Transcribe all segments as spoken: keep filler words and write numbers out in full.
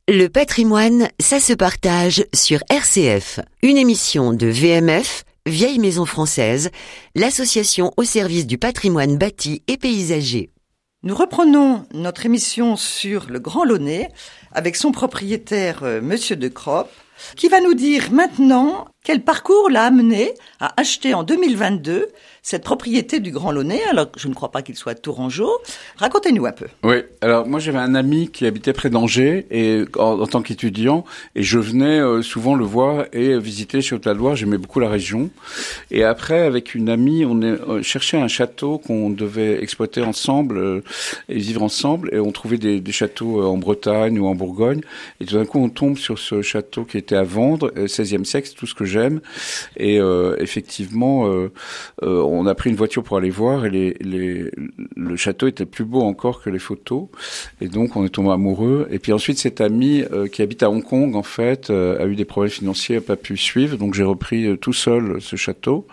Le patrimoine, ça se partage sur R C F. Une émission de V M F, Vieille Maison Française, l'association au service du patrimoine bâti et paysager. Nous reprenons notre émission sur le Grand Launay avec son propriétaire, euh, Monsieur De Croop, qui va nous dire maintenant quel parcours l'a amené à acheter en deux mille vingt-deux cette propriété du Grand Launay, alors que je ne crois pas qu'il soit tourangeau. Racontez-nous un peu. Oui, alors moi j'avais un ami qui habitait près d'Angers et en, en tant qu'étudiant, et je venais euh, souvent le voir et visiter chez Haute-la-Loire. J'aimais beaucoup la région. Et après, avec une amie, on est euh, cherchait un château qu'on devait exploiter ensemble euh, et vivre ensemble. Et on trouvait des, des châteaux euh, en Bretagne ou en Bourgogne. Et tout d'un coup, on tombe sur ce château qui était à vendre, euh, seizième siècle, c'est tout ce que j'aime. Et euh, effectivement, euh, euh, on a pris une voiture pour aller voir et les, les, le château était plus beau encore que les photos. Et donc, on est tombé amoureux. Et puis ensuite, cet ami euh, qui habite à Hong Kong, en fait, euh, a eu des problèmes financiers, n'a pas pu suivre. Donc, j'ai repris euh, tout seul ce château.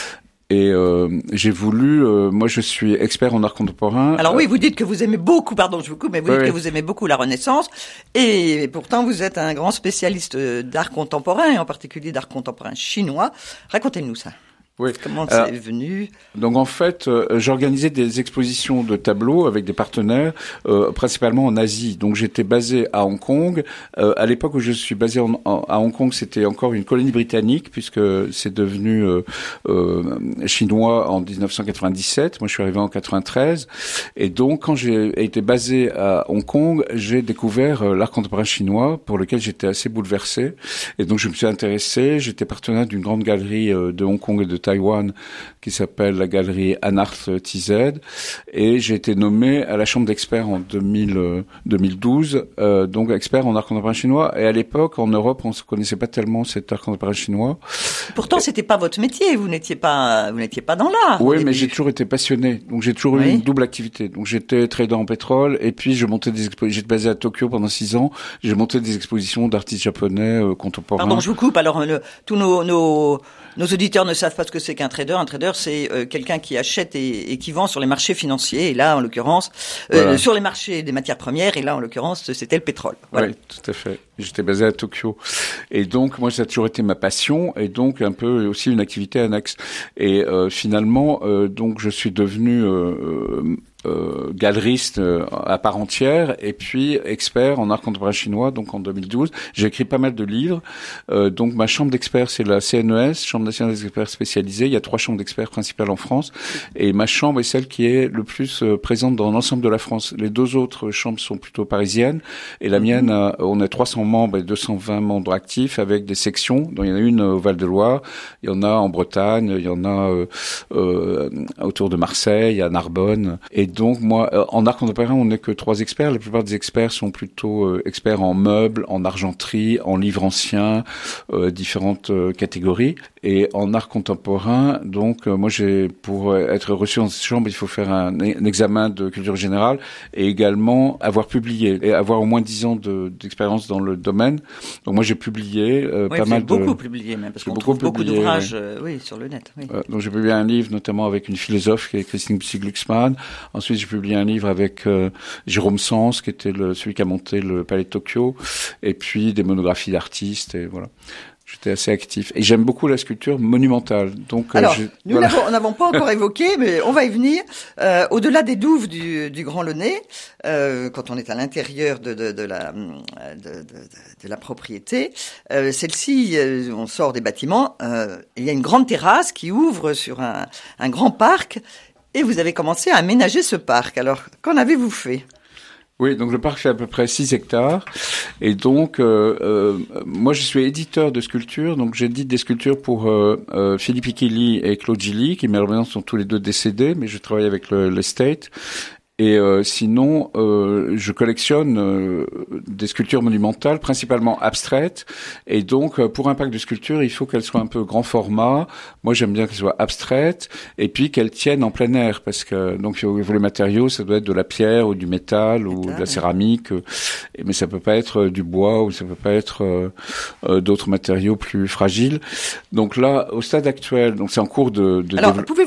Et euh, j'ai voulu, euh, moi je suis expert en art contemporain. Alors oui, vous dites que vous aimez beaucoup, pardon, je vous coupe, mais vous oui, dites oui. que vous aimez beaucoup la Renaissance, et pourtant vous êtes un grand spécialiste d'art contemporain, et en particulier d'art contemporain chinois. Racontez-nous ça. Oui. Comment Alors, c'est venu? Donc en fait, euh, j'organisais des expositions de tableaux avec des partenaires, euh, principalement en Asie. Donc j'étais basé à Hong Kong. Euh, à l'époque où je suis basé en, en, à Hong Kong, c'était encore une colonie britannique puisque c'est devenu euh, euh, chinois en dix-neuf cent quatre-vingt-dix-sept. Moi, je suis arrivé en quatre-vingt-treize. Et donc, quand j'ai été basé à Hong Kong, j'ai découvert euh, l'art contemporain chinois pour lequel j'étais assez bouleversé. Et donc, je me suis intéressé. J'étais partenaire d'une grande galerie euh, de Hong Kong et de Taïwan qui s'appelle la galerie Anart T Z, et j'ai été nommé à la chambre d'experts en deux mille, euh, deux mille douze, euh, donc expert en art contemporain chinois. Et à l'époque, en Europe, on ne connaissait pas tellement cet art contemporain chinois. Pourtant, c'était pas votre métier, vous n'étiez pas, vous n'étiez pas dans l'art. Oui, mais j'ai toujours été passionné, donc j'ai toujours oui. eu une double activité. Donc j'étais trader en pétrole, et puis je montais des expositions. J'étais basé à Tokyo pendant six ans. J'ai monté des expositions d'artistes japonais euh, contemporains. Pardon, je vous coupe. Alors, le, tous nos, nos Nos auditeurs ne savent pas ce que c'est qu'un trader. Un trader, c'est euh, quelqu'un qui achète et, et qui vend sur les marchés financiers. Et là, en l'occurrence, euh, voilà. sur les marchés des matières premières. Et là, en l'occurrence, c'était le pétrole. Voilà. Oui, tout à fait. J'étais basé à Tokyo. Et donc, moi, ça a toujours été ma passion. Et donc, un peu aussi une activité annexe. Et euh, finalement, euh, donc, je suis devenu... Euh, Euh, galeriste euh, à part entière et puis expert en art contemporain chinois, donc en deux mille douze. J'ai écrit pas mal de livres. Euh, donc ma chambre d'experts, c'est la C N E S, Chambre nationale des experts spécialisés. Il y a trois chambres d'experts principales en France. Et ma chambre est celle qui est le plus euh, présente dans l'ensemble de la France. Les deux autres chambres sont plutôt parisiennes. Et la mienne, a, on a trois cents membres et deux cent vingt membres actifs avec des sections. Donc il y en a une au Val-de-Loire, il y en a en Bretagne, il y en a euh, euh, autour de Marseille, à Narbonne. Et donc moi, en art contemporain, on n'est que trois experts. La plupart des experts sont plutôt euh, experts en meubles, en argenterie, en livres anciens, euh, différentes euh, catégories. Et en art contemporain, donc euh, moi, j'ai pour être reçu dans cette chambre, il faut faire un, un examen de culture générale et également avoir publié et avoir au moins dix ans de, d'expérience dans le domaine. Donc moi, j'ai publié euh, oui, pas mal beaucoup de. beaucoup publié même parce qu'on beaucoup trouve beaucoup publié, d'ouvrages, oui. Euh, oui, sur le net. Oui. Euh, donc j'ai publié un livre notamment avec une philosophe qui est Christine Psy-Glucksmann. Ensuite, j'ai publié un livre avec euh, Jérôme Sens, qui était le, celui qui a monté le Palais de Tokyo, et puis des monographies d'artistes, et voilà. J'étais assez actif. Et j'aime beaucoup la sculpture monumentale. Donc, Alors, euh, nous voilà. n'avons pas encore évoqué, mais on va y venir. Euh, au-delà des douves du, du Grand Launay, euh, quand on est à l'intérieur de, de, de, la, de, de, de la propriété, euh, celle-ci, euh, on sort des bâtiments, euh, il y a une grande terrasse qui ouvre sur un, un grand parc, et vous avez commencé à aménager ce parc. Alors, qu'en avez-vous fait ? Oui, donc le parc fait à peu près six hectares. Et donc, euh, euh, moi, je suis éditeur de sculptures. Donc, j'édite des sculptures pour euh, euh, Philippe Ikili et Claude Gilly, qui malheureusement sont tous les deux décédés, mais je travaille avec le, l'estate. Et euh, sinon, euh, je collectionne euh, des sculptures monumentales, principalement abstraites. Et donc, euh, pour un parc de sculptures, il faut qu'elles soient un peu grand format. Moi, j'aime bien qu'elles soient abstraites et puis qu'elles tiennent en plein air, parce que donc il faut les matériaux, ça doit être de la pierre ou du métal ou métal, de la céramique, euh, mais ça peut pas être du bois ou ça peut pas être euh, euh, d'autres matériaux plus fragiles. Donc là, au stade actuel, donc c'est en cours de, de Alors, dévelop- pouvez-vous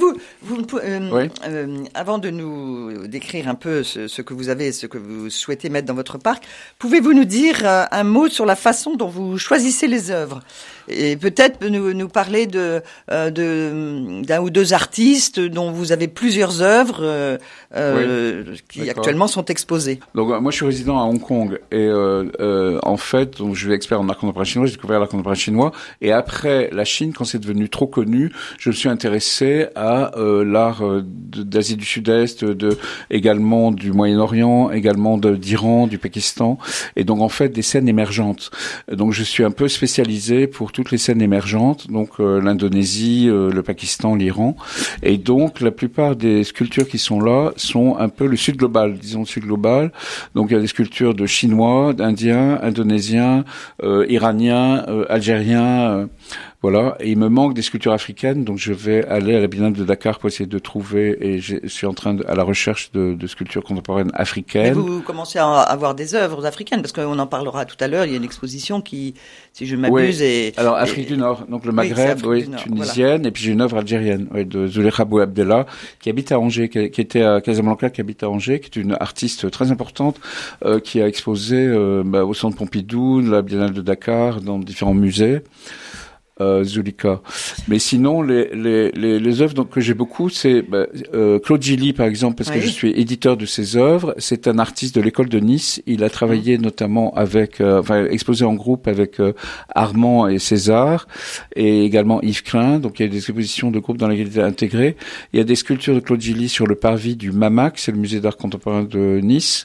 Vous, euh, oui. euh, avant de nous décrire un peu ce, ce que vous avez, ce que vous souhaitez mettre dans votre parc, pouvez-vous nous dire euh, un mot sur la façon dont vous choisissez les œuvres? Et peut-être nous, nous parler de, euh, de d'un ou deux artistes dont vous avez plusieurs œuvres euh, euh, oui. qui D'accord. actuellement sont exposées. Donc moi je suis résident à Hong Kong et euh, euh, en fait donc je suis expert en art contemporain chinois, j'ai découvert l'art contemporain chinois et après la Chine, quand c'est devenu trop connu, je me suis intéressé à euh, l'art euh, d'Asie du Sud-Est, de également du Moyen-Orient, également de, d'Iran, du Pakistan et donc en fait des scènes émergentes. Donc je suis un peu spécialisé pour toutes les scènes émergentes, donc euh, l'Indonésie, euh, le Pakistan, l'Iran. Et donc, la plupart des sculptures qui sont là sont un peu le sud global, disons le sud global. Donc, il y a des sculptures de Chinois, d'Indiens, Indonésiens, euh, Iraniens, euh, Algériens, euh, voilà. Et il me manque des sculptures africaines, donc je vais aller à la Biennale de Dakar pour essayer de trouver, et je suis en train de, à la recherche de, de sculptures contemporaines africaines. Mais vous commencez à avoir des œuvres africaines, parce qu'on en parlera tout à l'heure, il y a une exposition qui, si je m'abuse, oui. est... Alors, Afrique et... du Nord, donc le Maghreb, oui, oui tunisienne, voilà. Et puis j'ai une œuvre algérienne, oui, de Zulekha Bouabdella, qui habite à Angers, qui, qui était à Casablanca, qui habite à Angers, qui est une artiste très importante, euh, qui a exposé euh, bah, au Centre Pompidou, la Biennale de Dakar, dans différents musées. Euh, Zulika. Mais sinon, les les les, les œuvres donc que j'ai beaucoup, c'est bah, euh, Claude Gilly par exemple, parce oui. que je suis éditeur de ses œuvres. C'est un artiste de l'école de Nice. Il a travaillé mmh. notamment avec, euh, enfin exposé en groupe avec euh, Armand et César, et également Yves Klein. Donc il y a des expositions de groupe dans lesquelles il est intégré. Il y a des sculptures de Claude Gilly sur le parvis du MAMAC, c'est le musée d'art contemporain de Nice.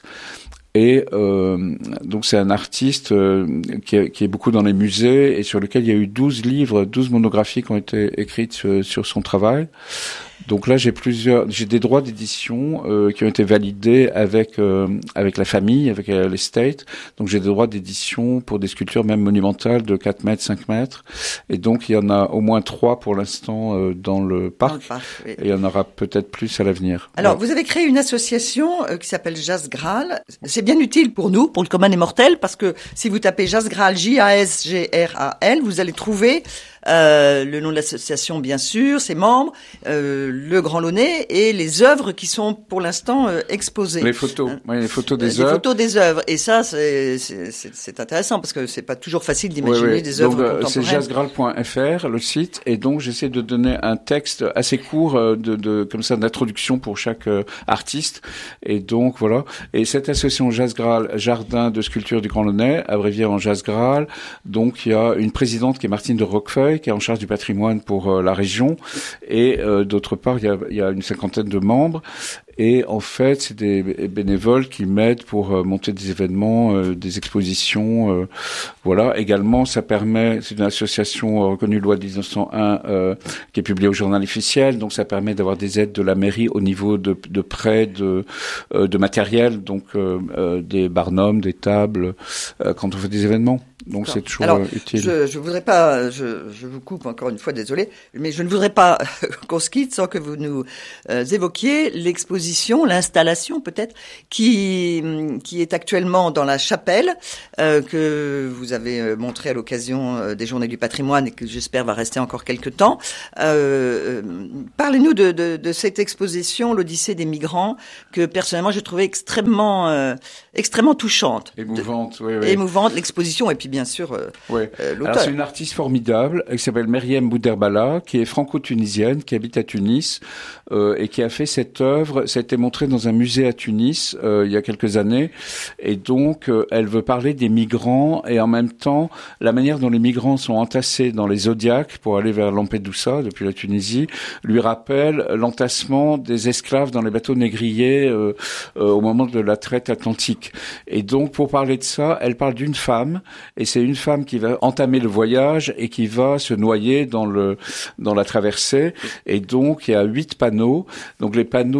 Et euh, donc c'est un artiste euh, qui, est, qui est beaucoup dans les musées et sur lequel il y a eu douze livres, douze monographies qui ont été écrites sur, sur son travail. Donc là, j'ai plusieurs, j'ai des droits d'édition euh, qui ont été validés avec euh, avec la famille, avec euh, l'estate. Donc j'ai des droits d'édition pour des sculptures même monumentales de quatre mètres, cinq mètres. Et donc il y en a au moins trois pour l'instant euh, dans le parc. Dans le parc oui. Et il y en aura peut-être plus à l'avenir. Alors voilà. Vous avez créé une association euh, qui s'appelle Jazz Graal. C'est bien utile pour nous, pour le commun des mortels, parce que si vous tapez Jazz Graal, J A S G R A L, vous allez trouver Euh, le nom de l'association, bien sûr, ses membres, euh, le Grand Launay et les œuvres qui sont pour l'instant euh, exposées. Les photos, hein oui, les photos des euh, œuvres. Les photos des œuvres. Et ça, c'est, c'est, c'est intéressant parce que c'est pas toujours facile d'imaginer oui, oui. des œuvres donc, contemporaines. C'est jazzgraal point f r le site, et donc j'essaie de donner un texte assez court euh, de, de comme ça d'introduction pour chaque euh, artiste. Et donc voilà. Et cette association Jazz Graal, Jardin de sculpture du Grand Launay, abrévié en Jazz Graal. Donc il y a une présidente qui est Martine de Roquefeuille, qui est en charge du patrimoine pour euh, la région, et euh, d'autre part il y a, il y a une cinquantaine de membres, et en fait c'est des bénévoles qui m'aident pour euh, monter des événements, euh, des expositions, euh, voilà. Également ça permet, c'est une association reconnue loi de dix-neuf cent un euh, qui est publiée au Journal officiel, donc ça permet d'avoir des aides de la mairie au niveau de, de prêts de, euh, de matériel, donc euh, euh, des barnums, des tables, euh, quand on fait des événements. Donc c'est toujours Alors, euh, utile. Je, je voudrais pas, je, je vous coupe encore une fois, désolé, mais je ne voudrais pas qu'on se quitte sans que vous nous euh, évoquiez l'exposition, l'installation peut-être, qui qui est actuellement dans la chapelle, euh, que vous avez montré à l'occasion euh, des Journées du Patrimoine et que j'espère va rester encore quelques temps. Euh, parlez-nous de, de, de cette exposition, l'Odyssée des migrants, que personnellement je trouvais extrêmement euh, extrêmement touchante, émouvante, de, oui, oui. émouvante l'exposition et puis bien sûr euh, oui. euh, l'auteur. Alors c'est une artiste formidable qui s'appelle Meriem Bouderbala, qui est franco-tunisienne, qui habite à Tunis euh, et qui a fait cette œuvre. Ça a été montré dans un musée à Tunis euh, il y a quelques années, et donc euh, elle veut parler des migrants et en même temps la manière dont les migrants sont entassés dans les zodiacs pour aller vers Lampedusa depuis la Tunisie lui rappelle l'entassement des esclaves dans les bateaux négriers euh, euh, au moment de la traite atlantique. Et donc pour parler de ça, elle parle d'une femme. Et c'est une femme qui va entamer le voyage et qui va se noyer dans le dans la traversée. Et donc il y a huit panneaux. Donc les panneaux, euh,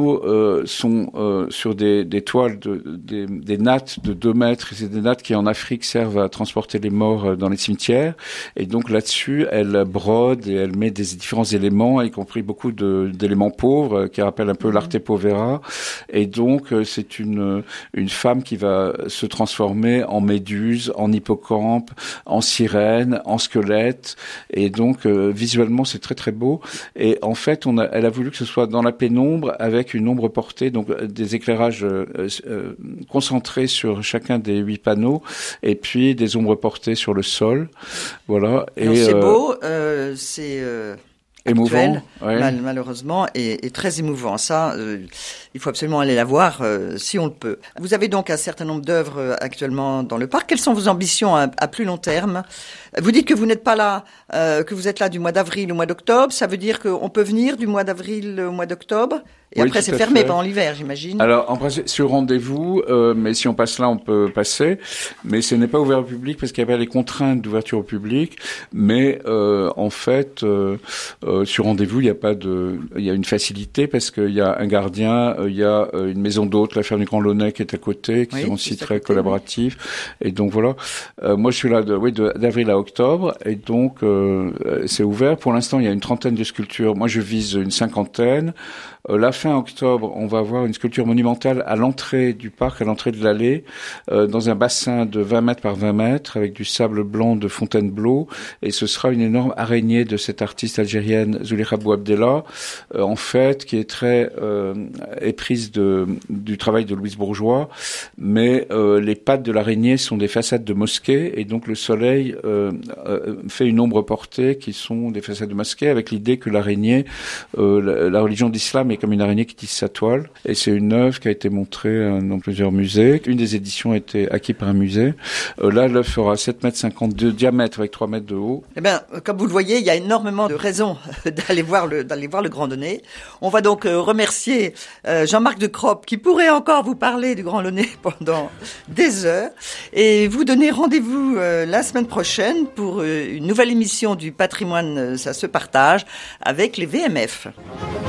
euh, sont euh, sur des, des toiles, de, des, des nattes de deux mètres. C'est des nattes qui en Afrique servent à transporter les morts dans les cimetières. Et donc là-dessus, elle brode et elle met des différents éléments, y compris beaucoup de, d'éléments pauvres qui rappellent un peu mmh. l'arte povera. Et donc c'est une une femme qui va se transformer en méduse, en hippocampe, en sirène, en squelette. Et donc euh, visuellement c'est très très beau. Et en fait, on a, elle a voulu que ce soit dans la pénombre avec une ombre portée, donc des éclairages euh, euh, concentrés sur chacun des huit panneaux, et puis des ombres portées sur le sol. Voilà. Alors, et c'est euh, beau, euh, c'est euh, émouvant, actuel, ouais. mal, malheureusement, et, et très émouvant. Ça, euh, il faut absolument aller la voir euh, si on le peut. Vous avez donc un certain nombre d'œuvres euh, actuellement dans le parc. Quelles sont vos ambitions à, à plus long terme? Vous dites que vous n'êtes pas là, euh, que vous êtes là du mois d'avril au mois d'octobre. Ça veut dire qu'on peut venir du mois d'avril au mois d'octobre? Et oui, après, c'est fermé fait. pendant l'hiver, j'imagine. Alors, en principe, sur rendez-vous, euh, mais si on passe là, on peut passer. Mais ce n'est pas ouvert au public parce qu'il y avait les contraintes d'ouverture au public. Mais euh, en fait, euh, euh, sur rendez-vous, il y a pas de, il y a une facilité parce qu'il y a un gardien, euh, il y a euh, une maison d'hôtes, la ferme du Grand Launay qui est à côté, qui oui, sont aussi très côté, collaboratifs. Oui. Et donc voilà. Euh, moi, je suis là, de, oui, de, d'avril à octobre, et donc euh, c'est ouvert. Pour l'instant, il y a une trentaine de sculptures. Moi, je vise une cinquantaine. Euh, la fin octobre, on va avoir une sculpture monumentale à l'entrée du parc, à l'entrée de l'allée, euh, dans un bassin de vingt mètres par vingt mètres, avec du sable blanc de Fontainebleau, et ce sera une énorme araignée de cette artiste algérienne Zulekha Bouabdella, euh, en fait, qui est très euh, éprise de du travail de Louise Bourgeois, mais euh, les pattes de l'araignée sont des façades de mosquées, et donc le soleil euh, euh, fait une ombre portée qui sont des façades de mosquées, avec l'idée que l'araignée, euh, la, la religion d'islam est comme une araignée qui tisse sa toile. Et c'est une œuvre qui a été montrée euh, dans plusieurs musées. Une des éditions a été acquise par un musée. Euh, là, l'œuvre fera sept mètres cinquante de diamètre avec trois mètres de haut. Eh bien, comme vous le voyez, il y a énormément de raisons d'aller voir le, d'aller voir le Grand Launay. On va donc euh, remercier euh, Jean-Marc de Cropp qui pourrait encore vous parler du Grand Launay pendant des heures. Et vous donner rendez-vous euh, la semaine prochaine pour euh, une nouvelle émission du patrimoine, euh, ça se partage, avec les V M F.